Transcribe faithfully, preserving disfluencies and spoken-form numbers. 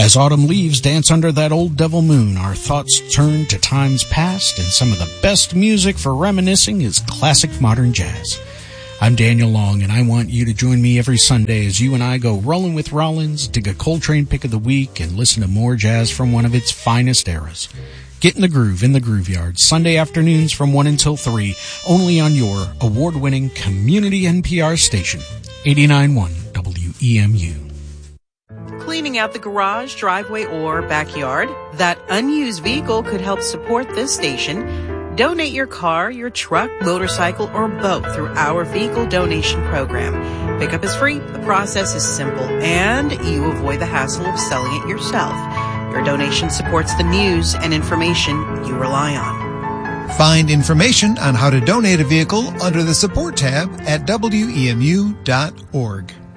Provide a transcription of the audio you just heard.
As autumn leaves dance under that old devil moon, our thoughts turn to times past, and some of the best music for reminiscing is classic modern jazz. I'm Daniel Long, and I want you to join me every Sunday as you and I go rolling with Rollins, dig a Coltrane pick of the week, and listen to more jazz from one of its finest eras. Get in the groove in the Groove Yard, Sunday afternoons from one until three, only on your award-winning community N P R station, eighty-nine point one W E M U. Cleaning out the garage, driveway, or backyard? That unused vehicle could help support this station. Donate your car, your truck, motorcycle, or boat through our vehicle donation program. Pickup is free, the process is simple, and you avoid the hassle of selling it yourself. Your donation supports the news and information you rely on. Find information on how to donate a vehicle under the support tab at W E M U dot org.